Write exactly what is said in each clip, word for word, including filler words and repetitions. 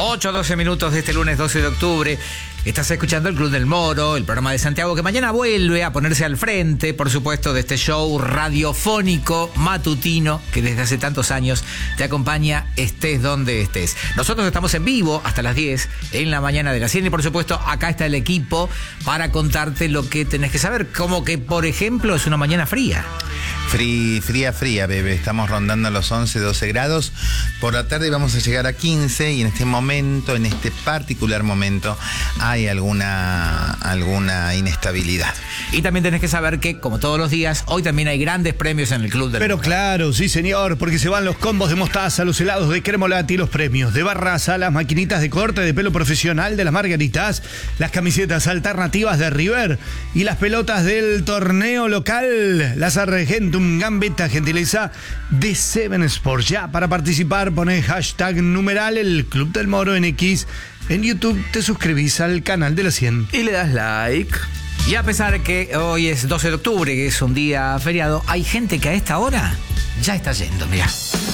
ocho, doce minutos de este lunes doce de octubre. Estás escuchando el Club del Moro, el programa de Santiago, que mañana vuelve a ponerse al frente, por supuesto, de este show radiofónico matutino que desde hace tantos años te acompaña, estés donde estés. Nosotros estamos en vivo hasta las diez en la mañana de la cien y, por supuesto, acá está el equipo para contarte lo que tenés que saber, como que, por ejemplo, es una mañana fría. Fría, fría, fría, bebé. Estamos rondando los once, doce grados. Por la tarde vamos a llegar a quince y en este momento, en este particular momento, hay alguna, alguna inestabilidad. Y también tenés que saber que, como todos los días, hoy también hay grandes premios en el Club del Pero Moro. claro, sí señor, porque se van los combos de mostaza, los helados de Cremolati, los premios de Barraza, las maquinitas de corte de pelo profesional de las Margaritas, las camisetas alternativas de River y las pelotas del torneo local, las Argentum Gambetta, gentileza de Seven Sports. Ya, para participar, ponés hashtag numeral el Club del Moro en X. En YouTube te suscribís al canal de la cien. Y le das like. Y a pesar de que hoy es doce de octubre, que es un día feriado, hay gente que a esta hora ya está yendo, mirá.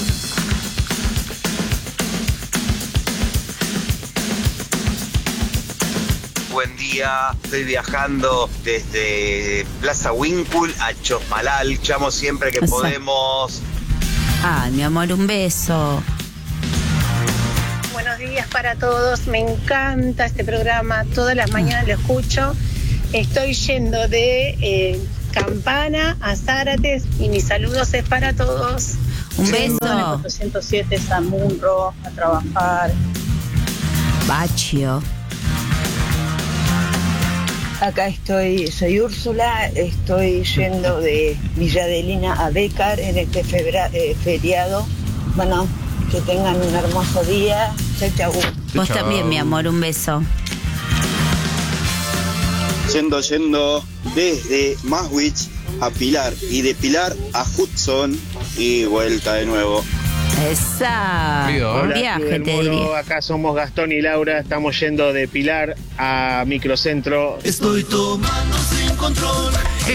Buen día, estoy viajando desde Plaza Winkle a Chosmalal, llamo siempre que Exacto. podemos. Ay, mi amor, un beso. Buenos días para todos, me encanta este programa, todas las mañanas lo escucho. Estoy yendo de eh, Campana a Zárate y mis saludos es para todos. Un Yendo en el beso. cuatrocientos siete San Munro a trabajar. Bachio. Acá estoy, soy Úrsula, estoy yendo de Villa Adelina a Bécar en este febra, eh, feriado. Bueno, que tengan un hermoso día. Chau, chau. Vos también, mi amor, un beso. Yendo, yendo desde Maswich a Pilar y de Pilar a Hudson y vuelta de nuevo. Esa. Hola, Un viaje, Club del te Moro, diría. acá somos Gastón y Laura, estamos yendo de Pilar a Microcentro. Estoy tomando sin control.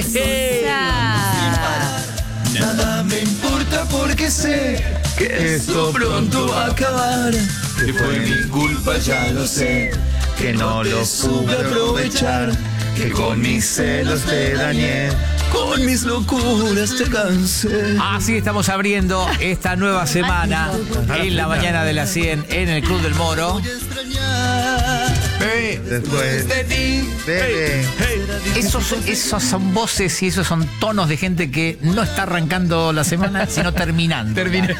Esa. Nada me importa porque sé que esto pronto va a acabar. Que fue mi culpa, ya lo sé. Que no te lo supe aprovechar. Que con mis celos te dañé. Con mis locuras te cansé. Así estamos abriendo esta nueva semana en la mañana de la cien en el Club del Moro. Bebé, después De ti. bebé. Esos, esos son voces y esos son tonos de gente que no está arrancando la semana, sino terminando.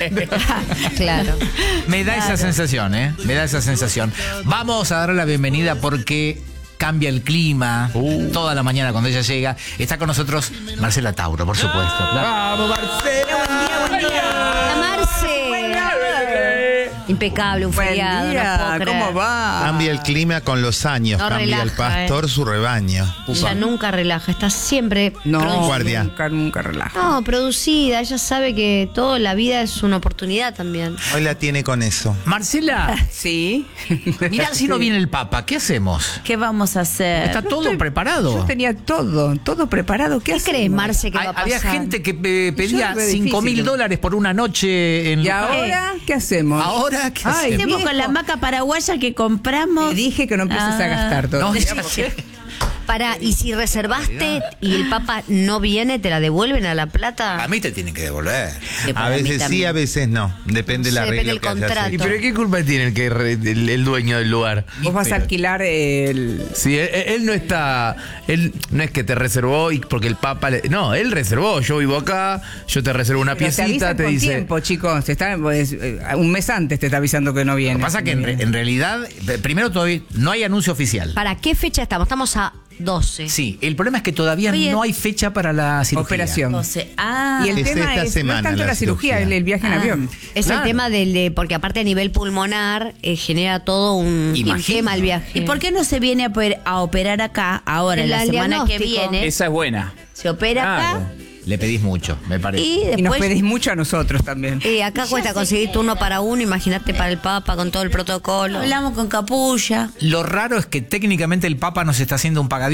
Claro. Me da esa sensación, ¿eh? Me da esa sensación. Vamos a darle la bienvenida porque cambia el clima toda la mañana cuando ella llega. Está con nosotros Marcela Tauro, por supuesto. Claro. ¡Vamos, Marcela! Buen día, buen día. La Marce. Impecable, un feriado. Buen día, no puedo creer. ¿cómo va? Cambia el clima con los años, No cambia el relaja, pastor eh. su rebaño. Ella nunca relaja, está siempre No, producida. Guardia. nunca, nunca relaja. No, producida. Ella sabe que toda la vida es una oportunidad también. Hoy la tiene con eso. Marcela, Sí. mirá si no viene el Papa, ¿qué hacemos? ¿Qué vamos a hacer? Está todo estoy- preparado. Yo tenía todo, todo preparado. ¿Qué ¿Qué hacemos? crees, Marce, que Hay- va a había pasar? gente que eh, pedía Yo re cinco mil difícil. dólares por una noche en ¿Y Lucas. ahora qué hacemos? ¿Ahora qué Ay, hacemos? Hacemos con la maca paraguaya que compramos. Te dije que no empieces Ah. a gastar todo. No, Pará, y si reservaste y el Papa no viene, ¿te la devuelven a la plata? A mí te tienen que devolver. Que A para mí veces sí, también. a veces no. Depende de la Sí, depende regla del que haya contrato. hecho. ¿Y pero qué culpa tiene el, que re- el, el dueño del lugar? Vos vas a alquilar el... Sí, él, él no está, él no es que te reservó y porque el Papa, le- no, él reservó. Yo vivo acá, yo te reservo una Pero te piecita, avisan te con dice. tiempo, chicos. Te está, pues, eh, un mes antes te está avisando que no viene. Lo que pasa es que en, re- en realidad, eh, primero todavía no hay anuncio oficial. ¿Para qué fecha estamos? Estamos a doce. Sí, el problema es que todavía Oye. no hay fecha para la cirugía. Operación. doce. Ah. Y el Es tema esta es, no semana es tanto la la cirugía, cirugía. el, el viaje en Ah, avión. Es Claro. el tema del de, porque aparte a nivel pulmonar eh, genera todo un, un Imagino. tema el viaje. ¿Y por qué no se viene a oper- a operar acá ahora, El- la el semana que diagnóstico. viene? Esa es buena. Se opera Claro. acá Le pedís mucho, me parece. Y Y nos después, pedís mucho a nosotros también. eh, acá cuesta conseguir turno para uno, imagínate para el Papa con todo el protocolo. hablamos con Capulla. Lo raro es que técnicamente el Papa nos está haciendo un pagadiós.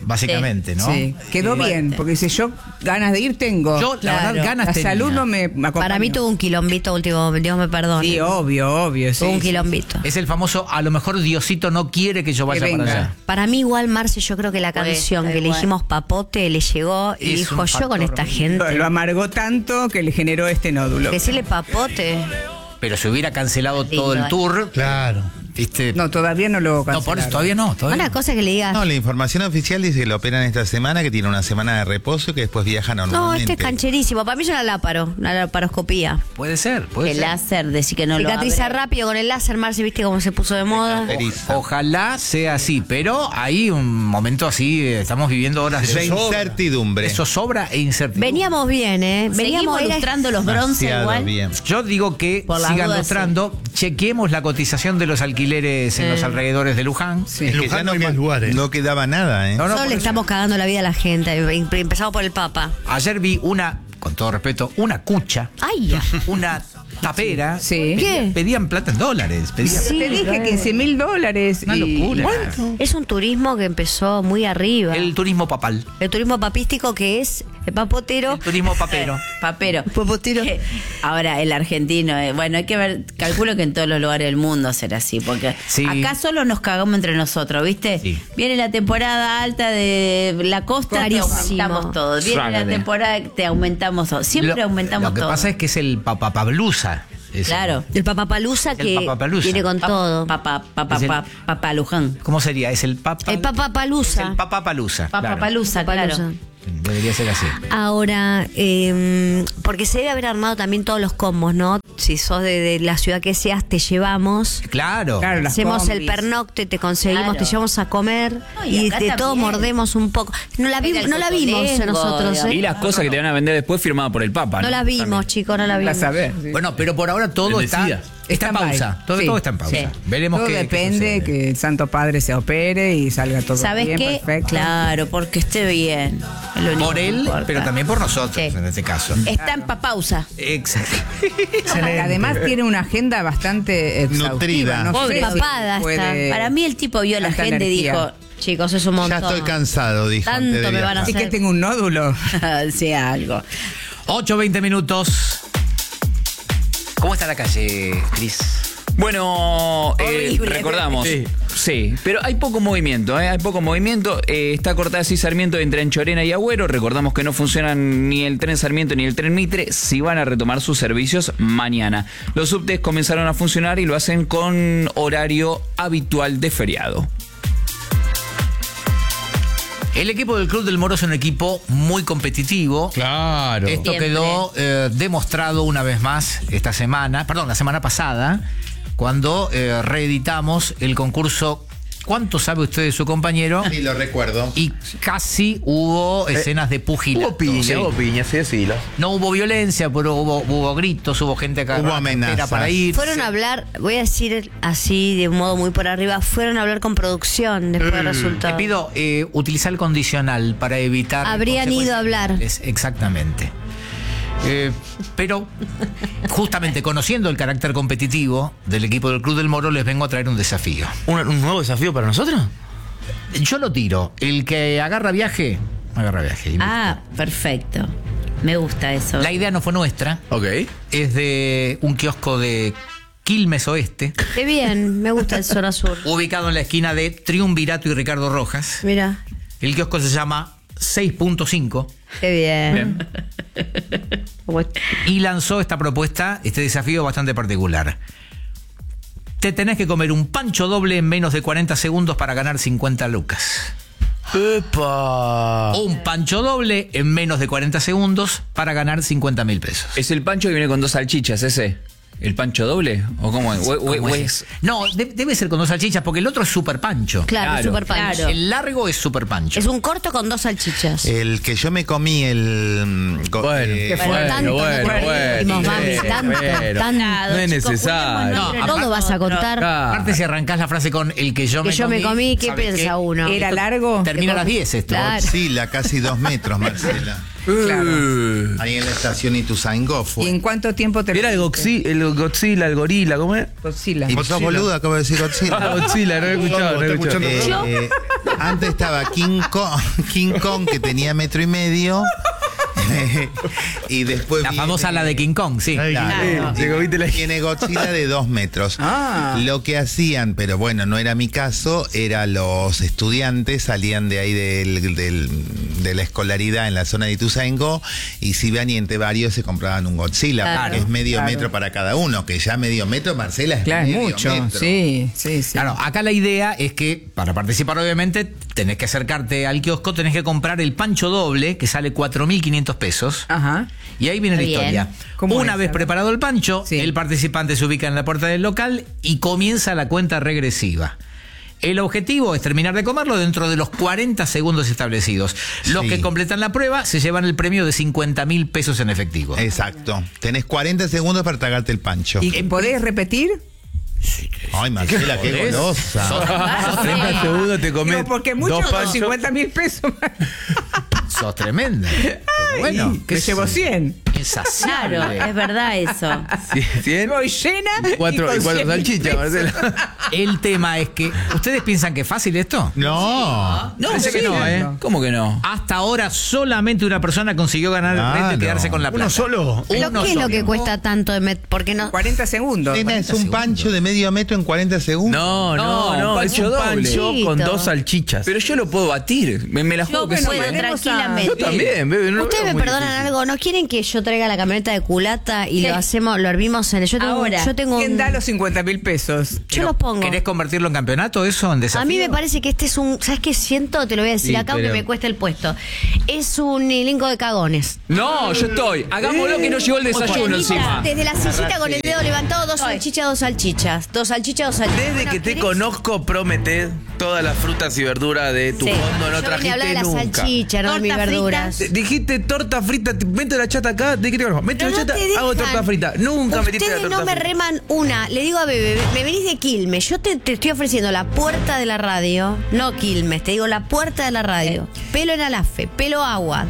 básicamente, ¿no? Sí, quedó Eh, bien, porque dice, yo ganas de ir tengo. Yo, la verdad, ganas La tenía. salud no me acompañó. Para mí tuvo un quilombito último, Dios me perdone. Sí, obvio, obvio. Sí, Tuvo un sí, quilombito. Es el famoso, a lo mejor Diosito no quiere que yo vaya Que para venga. allá. Para mí igual, Marce, yo creo que la Puede canción ser que le igual. dijimos Papote le llegó y Es dijo, un yo con factor. esta gente. Lo, lo amargó tanto que le generó este nódulo. Decirle Papote. Pero se hubiera cancelado todo el Igual. tour. Claro. ¿Viste? No, todavía no lo No, por eso cancelaron. todavía no. Todavía Una no. cosa que le digas. No, la información oficial dice que lo operan esta semana, que tiene una semana de reposo y que después viaja No, normalmente. este es cancherísimo. Para mí es una láparo, una laparoscopía. Puede ser, puede El ser. láser, decir que no lo Cicatriza abre. rápido con el láser, Marce, viste cómo se puso de moda. Eriza. Ojalá sea así, pero hay un momento así, eh, estamos viviendo horas De incertidumbre. Eso sobra e incertidumbre. Veníamos bien, ¿eh? Seguimos Veníamos era- lustrando los bronce Demasiado igual. bien. Yo digo que Por las sigan dudas, lustrando, chequeemos la cotización de los alquileres en los alrededores de Luján. Sí. Es que Luján ya no hay no, más lugares. no quedaba nada, ¿eh? No, no, Solo por le eso. estamos cagando la vida a la gente. Empezamos por el Papa. Ayer vi una, con todo respeto, una cucha, Ay, ya. una tapera. Sí. ¿Qué? Pedían plata en dólares. Pedían Sí. Te dije quince mil dólares. Una y- locura. Es un turismo que empezó muy arriba. El turismo papal. El turismo papístico que es el papotero. El turismo papero. Papero. Papotero. Ahora, el argentino, eh, bueno, hay que ver, calculo que en todos los lugares del mundo será así, porque Sí. acá solo nos cagamos entre nosotros, ¿viste? Sí. Viene la temporada alta de la costa, te Carísimo. aumentamos todo. Viene la Sácate. temporada, te aumentamos todo. Siempre Lo- aumentamos Lo que todo. pasa es que es el papapablusa. ese. Claro. El papapalusa El que Papapalusa. viene con Pa- todo. Papá, papá, Es el- papá, papá Luján. ¿Cómo sería? Es el papa. El papapalusa. El papapalusa. Papá claro. Palusa, claro. Papalusa. Debería ser así. Ahora, eh, porque se debe haber armado también todos los combos, ¿no? Si sos de, de la ciudad que seas, te llevamos. Claro. Claro, las Hacemos el combis. pernocte, te conseguimos, Claro. te llevamos a comer No, y y, acá de todo también. mordemos un poco. No la, vi- Mira el no la vimos cotolengo, nosotros, digamos. ¿eh? Y las cosas que te van a vender después firmadas por el Papa. No la vimos, chicos, no la vimos. La saber. sí. Bueno, pero por ahora todo El está, Mesías. está en Stand-by. pausa. Todo, Sí. todo está en pausa. Sí. Veremos Todo qué. qué depende sucede. que el Santo Padre se opere y salga todo ¿Sabes bien, qué? perfecto. Claro, porque esté bien. Es lo único Por que él, importa. pero también por nosotros, Sí. en este caso. Está en papausa. Exacto. Además tiene una agenda bastante exhaustiva. Nutrida. No Pobre sé si papada puede- está. Para mí el tipo vio a la tanta gente y energía. dijo, Chicos, es un Ya montón. estoy cansado, dijo. Tanto antes de me van a viajar. Es que tengo un nódulo. sea algo. ocho veinte minutos. ¿Cómo está la calle, Cris? Bueno, eh, Horrible. recordamos. Sí. Sí, pero hay poco movimiento, ¿eh? Hay poco movimiento. Eh, está cortada así Sarmiento entre Anchorena y Agüero. Recordamos que no funcionan ni el tren Sarmiento ni el tren Mitre. Si van a retomar sus servicios mañana. Los subtes comenzaron a funcionar y lo hacen con horario habitual de feriado. El equipo del Club del Moro es un equipo muy competitivo. Claro. Esto Siempre. quedó eh, demostrado una vez más esta semana, perdón, la semana pasada, cuando eh, reeditamos el concurso ¿Cuánto sabe usted de su compañero? Sí, lo recuerdo. Y casi hubo escenas de pugilato. Hubo piña, Sí. hubo piña, sí, decilo. No hubo violencia, pero hubo, hubo gritos, hubo gente acá. Hubo amenazas. para ir. Fueron a hablar, voy a decir así de un modo muy por arriba, fueron a hablar con producción después del Te resultado. pido eh, utilizar el condicional para evitar. Habrían consecuencias. ido a hablar. Es, exactamente. Eh, pero justamente conociendo el carácter competitivo del equipo del Club del Moro, les vengo a traer un desafío. ¿Un, un nuevo desafío para nosotros? Yo lo tiro. El que agarra viaje, agarra viaje. Ah, perfecto. Me gusta eso. La idea no fue nuestra. Ok. Es de un kiosco de Quilmes Oeste, Qué bien, me gusta el zona sur. ubicado en la esquina de Triunvirato y Ricardo Rojas. Mira, El kiosco se llama seis punto cinco. qué bien. Y lanzó esta propuesta, este desafío bastante particular. Te tenés que comer un pancho doble en menos de cuarenta segundos para ganar cincuenta lucas. ¡Epa! O un pancho doble en menos de cuarenta segundos para ganar cincuenta mil pesos. ¿Es el pancho que viene con dos salchichas ese? ¿El pancho doble? ¿O cómo es? O- o- ¿Cómo o es? No, de- debe ser con dos salchichas porque el otro es super pancho. Claro, Claro, super pancho. claro. El largo es super pancho. Es un corto con dos salchichas. El que yo me comí, el. mm, co- Bueno, eh, Bueno, bueno, tanto bueno, no bueno, perdimos, mami, bueno, tanto, bueno. tanto. No es necesario. No, todo vas a contar. Aparte, si arrancás la frase con el que yo Que me yo comí. me comí, ¿qué ¿sabes piensa qué? uno? ¿Era largo? Termina a las diez esto. Claro. Sí, la casi dos metros, Marcela. Claro. Ahí en la estación Ituzaingó fue. ¿Y en cuánto tiempo te Era el Godzilla, el Godzilla, el gorila, ¿cómo es? Godzilla. Y vos sos boludo, acabo de decir Godzilla. Ah, Godzilla, no he escuchado, no he escuchado. Eh, eh, antes estaba King Kong, King Kong, que tenía metro y medio. Y después La viene- famosa la de King Kong, sí. Claro. Llegó, viste la- Tiene Godzilla de dos metros. Ah. Lo que hacían, pero bueno, no era mi caso, era los estudiantes salían de ahí del, del- de la escolaridad en la zona de Ituzaingó y si iban y entre varios se compraban un Godzilla, Claro, porque es medio claro. metro para cada uno, que ya medio metro, Marcela, es Claro, es medio mucho. metro. Sí, sí, sí. Claro, acá la idea es que para participar obviamente tenés que acercarte al kiosco, tenés que comprar el pancho doble que sale cuatro mil quinientos pesos. Ajá. Y ahí viene la Bien. historia. ¿Cómo Una es? vez preparado el pancho, Sí. el participante se ubica en la puerta del local y comienza la cuenta regresiva. El objetivo es terminar de comerlo dentro de los cuarenta segundos establecidos. Los Sí. que completan la prueba se llevan el premio de cincuenta mil pesos en efectivo. Exacto. Tenés cuarenta segundos para tragarte el pancho. ¿Y podés repetir? Ay, Marcela, qué ¿Podés? golosa. Sos treinta segundos te comés Digo, porque mucho dos con panchos. cincuenta mil pesos. Sos tremenda. Pero bueno, que qué llevo sé- cien. Insaciable. Claro, es verdad eso. ¿Cien? Voy llena. Y cuatro, con y cuatro cien mil salchichas, pesos. Marcela. El tema es que, ¿ustedes piensan que es fácil esto? No. No, parece que no, ¿eh? ¿Cómo que no? Hasta ahora solamente una persona consiguió ganar el Claro. reto y quedarse con la plata. ¿Uno solo? ¿Pero Uno qué es lo solo. que cuesta tanto de met porque no cuarenta segundos. Tenés un segundos. pancho de medio metro en cuarenta segundos. No, no, No, no, un es pancho un doble. pancho con Chiquito. dos salchichas. Pero yo lo puedo batir. Me, me la juego que sí. puedo ¿eh? tranquilamente. Yo también, bebé. No lo Ustedes veo me muy perdonan difícil. algo, ¿no quieren que yo traiga la camioneta de culata y Sí. lo hacemos, lo hervimos en el yo tengo, Ahora, yo tengo ¿Quién un, da los cincuenta mil pesos? yo los pongo. ¿Querés convertirlo en campeonato eso, en desafío? A mí me parece que este es un, ¿sabes qué siento? Te lo voy a decir Sí, acá aunque pero- me cueste el puesto. Es un elenco de cagones. No, yo estoy. Hagámoslo que no llegó el desayuno encima. Desde la sillita con el dedo levantado, dos salchichas, dos salchichas. Dos salchichas, dos salchichas. Desde Bueno, que te ¿querés? conozco, prometés todas las frutas y verduras de tu Sí. fondo, no Yo vine a hablar de trajiste la nunca. salchicha, no de mis Torta frita. verduras. Te- Dijiste torta frita, te- meto la chata acá, ¿de qué te conozco? Meto Pero la no chata, te hago dejan. torta frita. Nunca metiste la Ustedes torta no me frita. reman una. Le digo a Bebe, me venís de Quilmes. Yo te, te estoy ofreciendo la puerta de la radio. No Quilmes, te digo la puerta de la radio. Pelo en Alafe, pelo agua.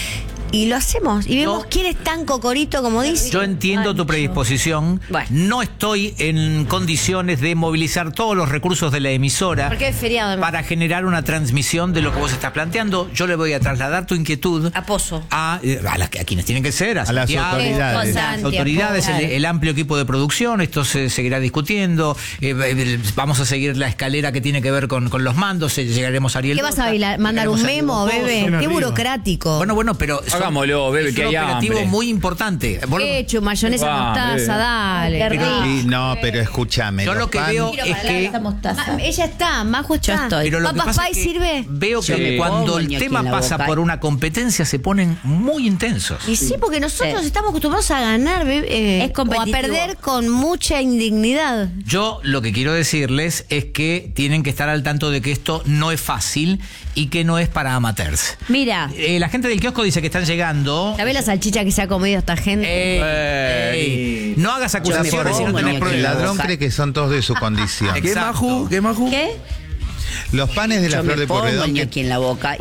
Y lo hacemos. Y vemos No. quién es tan cocorito como dice. Yo entiendo tu predisposición. Bueno. No estoy en condiciones de movilizar todos los recursos de la emisora Porque es feriado, además. para generar una transmisión de lo que vos estás planteando. Yo le voy a trasladar tu inquietud A Pozo. a, eh, a, las que- a quienes tienen que ser, a, A las Santiago, autoridades. las Santi, autoridades, el, claro. el amplio equipo de producción. Esto se seguirá discutiendo. Eh, eh, vamos a seguir la escalera que tiene que ver con, con los mandos. eh, Llegaremos a Ariel. ¿Qué vas Bota, a bailar? ¿Mandar un llegaremos a memo, Diego bebé? Pozo. Qué arriba. burocrático. Bueno, bueno, pero son- Hagámoslo, bebé, es que un hay operativo hambre. muy importante. Vos lo- Hecho, mayonesa, Va, mostaza, bebé. dale. Qué rico. Sí, no, pero escúchame. Yo los lo que pan- veo Tiro es para que esa mostaza. Ma- ella está, Majo está. Yo estoy. Pero lo que ¿Papas pasa Pie es que sirve? veo Yo que me cuando pongo el ñoqui tema en la pasa boca. por una competencia se ponen muy intensos. Y sí, porque nosotros Sí. estamos acostumbrados a ganar bebé, eh, Es o a competitivo. perder con mucha indignidad. Yo lo que quiero decirles es que tienen que estar al tanto de que esto no es fácil y que no es para amateurs. Mira, Eh, la gente del kiosco dice que están llegando. ¿Sabés la salchicha que se ha comido esta gente? Eh, ey, no hagas acusaciones si no pongo tenés ñoqui. El pruebas. ladrón cree que son todos de su condición. ¿Qué Exacto. majú? ¿Qué majú? ¿qué? Los panes de la Yo flor me de pongo Porredón. que- ñoqui en la boca.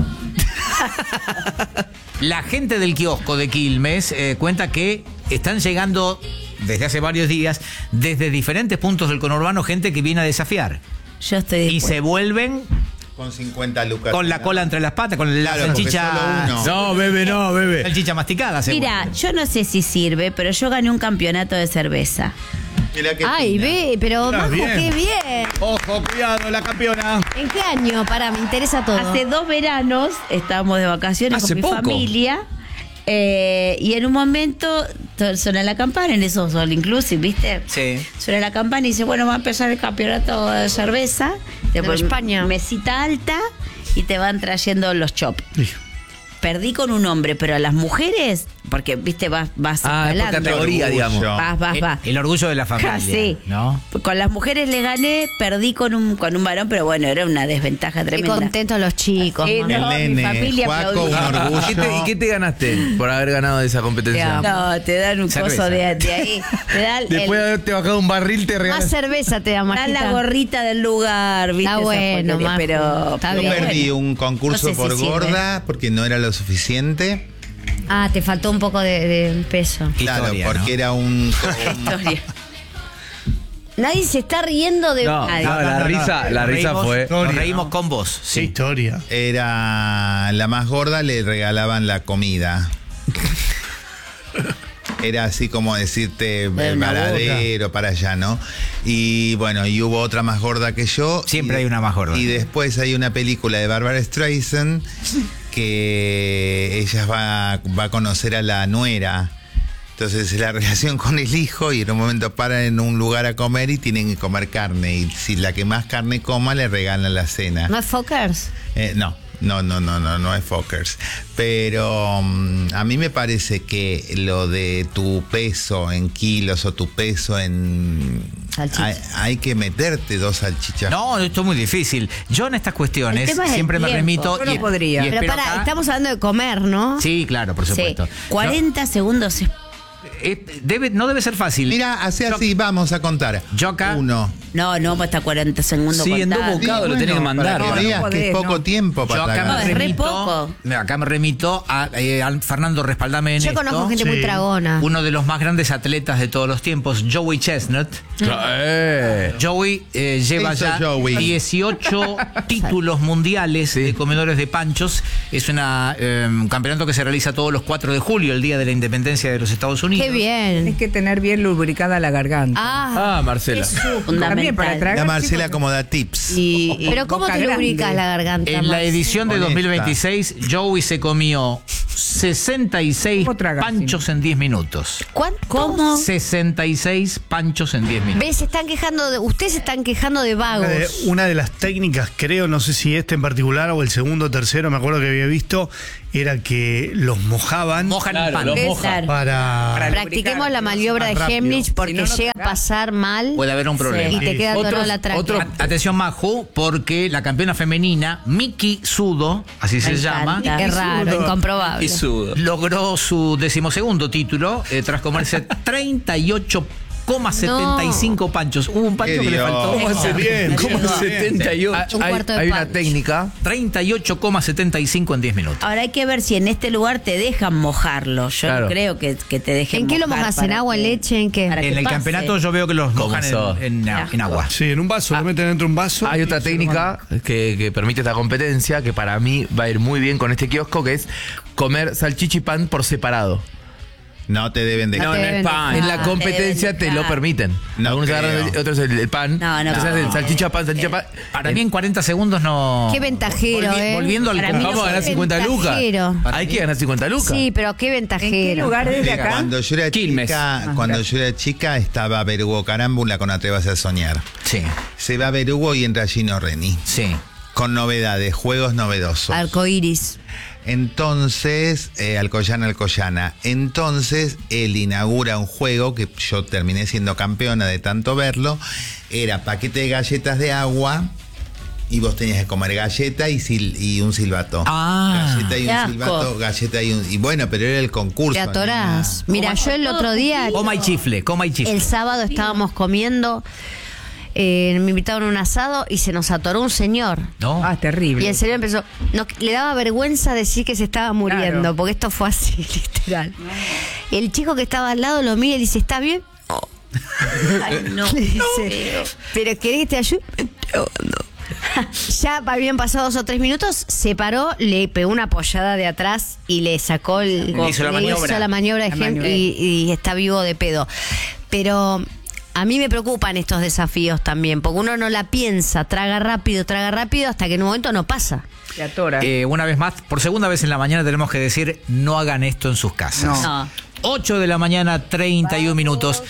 La gente del kiosco de Quilmes eh, cuenta que están llegando desde hace varios días, desde diferentes puntos del conurbano, gente que viene a desafiar. Yo estoy Y dispuesta. se vuelven Con cincuenta lucas. con la cola entre las patas, con la Claro, porque salchicha. solo uno. No, bebé, no, bebé. Salchicha masticada, seguro. Mira, yo no sé si sirve, pero yo gané un campeonato de cerveza. Mirá qué Ay, fina. ve, pero Está Majo, bien. qué bien. Ojo, cuidado, la campeona. ¿En qué año? Pará, me interesa todo. Hace dos veranos estábamos de vacaciones Hace con mi poco. familia. eh, y en un momento to- suena la campana, en esos all inclusive, ¿viste? Sí. Suena la campana y dice, bueno, va a empezar el campeonato de cerveza. Después España. mesita alta y te van trayendo los chops. Perdí con un hombre, pero a las mujeres, porque, viste, vas, vas Ah, es por escalando. categoría, digamos. Vas, vas, El, vas. el orgullo de la familia. Ah, sí. ¿No? Con las mujeres le gané, perdí con un, con un varón, pero bueno, era una desventaja Qué tremenda. contentos los chicos. Sí, mamá. no, El mi nene, familia Juaco, un aplaudía. orgullo. ¿Qué te- ¿Y qué te ganaste por haber ganado esa competencia? No, te dan un Cerveza. coso de, de ahí. Te dan, Después de el- haberte bajado un barril, te Más regalas. cerveza te da, dan Majita. la gorrita del lugar, ¿viste? Está Esa bueno, porquería, Majo. pero Está Yo bien. perdí un concurso No sé si por sirve. gorda porque no era lo suficiente. Ah, te faltó un poco de, de peso. Claro, Historia, porque ¿no? era un... Historia. Nadie se está riendo de... No, Nadie. no, la no, risa, no. la risa Reímos- fue. Nos reímos con vos. Qué Sí. historia. Era la más gorda, le regalaban la comida. Era así como decirte De el una varadero para allá, ¿no? Y bueno, y hubo otra más gorda que yo. Siempre Y- hay una más gorda. Y después hay una película de Barbara Streisand que ella va, va a conocer a la nuera. Entonces es la relación con el hijo y en un momento paran en un lugar a comer y tienen que comer carne. Y si la que más carne coma le regalan la cena. ¿No es Fockers? Eh, no, no, no, no, no, no es Fockers. Pero um, a mí me parece que lo de tu peso en kilos o tu peso en... Hay, hay que meterte dos salchichas. No, esto es muy difícil. Yo en estas El cuestiones tema es el siempre me tiempo. remito. Yo no podría. y Pero espero para, acá- estamos hablando de comer, ¿no? Sí, claro, por supuesto. Sí. cuarenta segundos es. Eh, debe, no debe ser fácil. Mira, así así, vamos a contar. Yo acá. Uno. No, no, pues está cuarenta segundos. Sí, en dos contando. bocados lo tenés que mandar. Para que No, no veas que podés, es poco no. tiempo Yo para acá No, me es re remito, poco. acá me remito a, eh, a Fernando Respaldame en Yo esto. conozco gente muy Sí. tragona. Uno de los más grandes atletas de todos los tiempos, Joey Chestnut. Eh. Joey eh, lleva Eso, ya Joey. dieciocho títulos mundiales de comedores de panchos. Es una, eh, un campeonato que se realiza todos los cuatro de julio, el día de la independencia de los Estados Unidos. Qué bien. Tienes que tener bien lubricada la garganta. Ah, Ah, Marcela. También para Fundamental. tragar. La Marcela chicos, como da tips. y, y pero ¿cómo boca te lubricas grande. la garganta? En la Max? edición de Honesta. dos mil veintiséis, Joey se comió sesenta y seis ¿Cómo tragas, panchos en diez minutos. ¿Cuánto? ¿Cómo? sesenta y seis panchos en diez minutos. ¿Ves? Se están quejando de... Ustedes se están quejando de vagos. Una de, una de las técnicas, creo, no sé si este en particular o el segundo o tercero, me acuerdo que había visto, era que los mojaban Mojan el Claro, pan. los Claro. mojan. para... Para Practiquemos la maniobra de más rápido. Hemlich porque Si no, no llega a tragás. pasar mal Puede haber un problema. y te queda Otros- atorado la tráquea. otros- Atención, Maju, porque la campeona femenina, Miki Sudo, así se Me llama, encanta. Qué raro, Sudo. incomprobable. Y sudo. logró su decimosegundo título eh, tras comerse treinta y ocho coma setenta y cinco panchos. Hubo un pancho Qué que le Dios. faltó. ¿Cómo hace bien? ¿Cómo ¿Cómo hace setenta y ocho? Un Hay, cuarto de hay una pancho. técnica. treinta y ocho coma setenta y cinco en diez minutos. Ahora hay que ver si en este lugar te dejan mojarlo. Yo Claro. no creo que, que te dejen ¿En qué lo mojar mojas? ¿En para agua, que- leche? ¿En qué? para que En el pase. campeonato yo veo que los ¿Cómo mojan sos? en, en- en agua. Sí, en un vaso, lo meten dentro de un vaso. Hay otra y se lo técnica que, que permite esta competencia que para mí va a ir muy bien con este kiosco, que es comer salchicha y pan por separado. No te deben No dejar. te No, no es deben pan. En dejar. la te deben competencia te lo dejar. permiten. No Algunos creo. agarran el- otros el, el pan. No, no, Entonces no. hacen salchicha, pan, salchicha, pan. Para mí en cuarenta segundos no... Qué ventajero, Volvi- ¿eh? Volviendo al Para mí no Vamos a ganar soy cincuenta lucas. ventajero. Hay que ganar cincuenta lucas. Sí, pero qué ¿En qué ventajero. lugar es de acá? Cuando yo era Quilmes. chica, cuando yo era chica estaba Berugo Carámbula con Atrévase a soñar. Sí, Se va Berugo y entra Gino Reni. sí. Con novedades, juegos novedosos. Arcoiris. Entonces, eh, Alcoyana, Alcoyana. Entonces, él inaugura un juego que yo terminé siendo campeona de tanto verlo. Era paquete de galletas de agua y vos tenías que comer galleta y, sil- y un silbato. Ah. Galleta y Qué un asco. silbato, galleta y un... Y bueno, pero era el concurso. Te atorás. nena. Mira, yo el otro día, Coma y chifle, coma y chifle. el sábado estábamos comiendo, eh, me invitaron a un asado y se nos atoró un señor. No. Ah, terrible. Y el señor empezó, no, le daba vergüenza decir que se estaba muriendo, Claro. porque esto fue así, literal. El chico que estaba al lado lo mira y dice, ¿está bien? Ay, no. Le dice, ¿pero querés que te ayude? No. Ya habían pasado dos o tres minutos, se paró, le pegó una apoyada de atrás y le sacó el, Le hizo la maniobra. hizo la maniobra de La ejemplo maniobra. y, y está vivo de pedo. Pero a mí me preocupan estos desafíos también, porque uno no la piensa, traga rápido, traga rápido, hasta que en un momento no pasa. Se atora. Eh, una vez más, por segunda vez en la mañana tenemos que decir, no hagan esto en sus casas. No. No. ocho de la mañana, treinta y uno minutos.